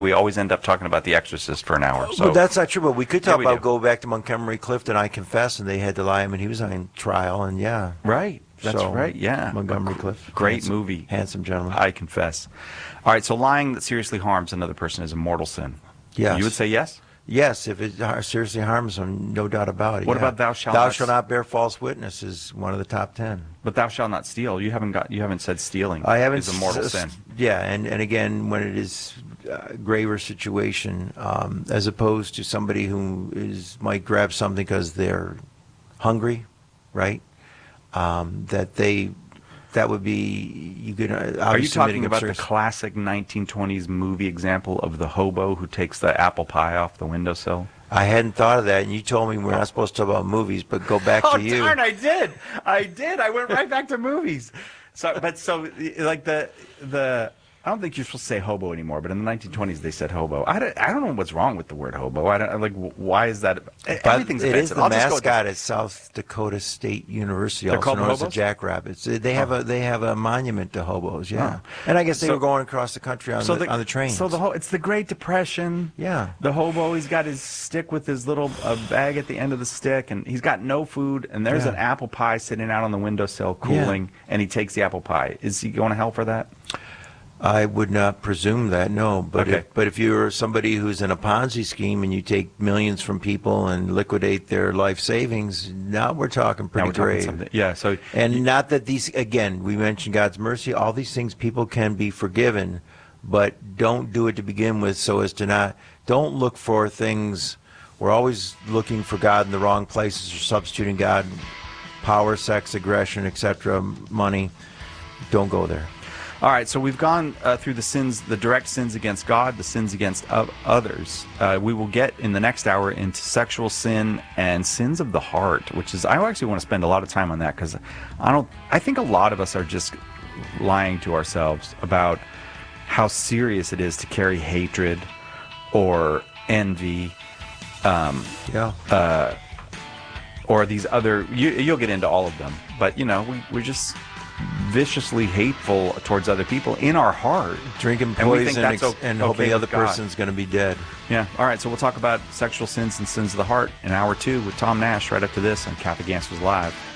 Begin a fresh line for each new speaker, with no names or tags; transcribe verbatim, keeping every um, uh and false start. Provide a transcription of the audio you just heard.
we always end up talking about The Exorcist for an hour. So
But that's not true. But we could
Yeah,
talk
we
about
do.
go back to Montgomery Clift and I Confess, and they had to lie him, and he was on trial, and yeah.
right, that's
So,
right. Yeah,
Montgomery
A gr-
Clift.
great
Handsome-
movie.
Handsome gentleman.
I confess. All right, so lying that seriously harms another person is a mortal sin.
Yes.
You would say yes?
Yes, if it har- seriously harms them, no doubt about it.
What
yeah.
about thou shalt
Thou
not
shalt not bear false witness is one of the top ten.
But thou shalt not steal. You haven't got. You haven't said stealing.
I haven't
is a mortal
s-
sin.
Yeah, and, and again, when it is a graver situation, um, as opposed to somebody who is might grab something because they're hungry, right? Um, that they, that would be you could. Uh,
Are you
obviously
talking
committing
about the
absurd-
classic nineteen twenties movie example of the hobo who takes the apple pie off the windowsill?
I hadn't thought of that, and you told me we're not supposed to talk about movies, but go back
Oh
to you.
darn! I did. I did. I went right back to movies. So, but so like the the. I don't think you're supposed to say hobo anymore, but in the nineteen twenties they said hobo. I don't, I don't know what's wrong with the word hobo. I don't like why is that?
But
Everything's
it is
offensive.
the
I'll just go with
mascot at South Dakota State University,
They're
also
called the
known as the
hobos?
Jackrabbits. They have
Oh.
a they have a monument to hobos, yeah.
Oh.
And I guess they
So-
were going across the country on
so
the, on the trains.
So the whole it's the Great Depression.
Yeah.
The hobo, he's got his stick with his little uh, bag at the end of the stick, and he's got no food, and there's
Yeah.
an apple pie sitting out on the windowsill cooling, and he takes the apple pie. Is he going to hell for that?
I would not presume that, no. But
Okay.
if, but if you're somebody who's in a Ponzi scheme and you take millions from people and liquidate their life savings, now we're talking
Now
pretty
we're talking
grave.
something- Yeah. So
And not that these, again, we mentioned God's mercy, all these things people can be forgiven, but don't do it to begin with so as to not, don't look for things, we're always looking for God in the wrong places or substituting God, power, sex, aggression, et cetera, money. Don't go there.
All right, so we've gone uh, through the sins, the direct sins against God, the sins against o- others. Uh, we will get in the next hour into sexual sin and sins of the heart, which is I actually want to spend a lot of time on that because I don't. I think a lot of us are just lying to ourselves about how serious it is to carry hatred or envy. Um,
Yeah.
uh, or these other. You, you'll get into all of them, but you know we we're just viciously hateful towards other people in our heart.
Drinking
And we think
poison
that's
ex-
o-
and
okay
hoping the other
with God.
person's going to be dead.
Yeah. All right. So we'll talk about sexual sins and sins of the heart in hour two with Tom Nash right after this on Catholic Answers Live.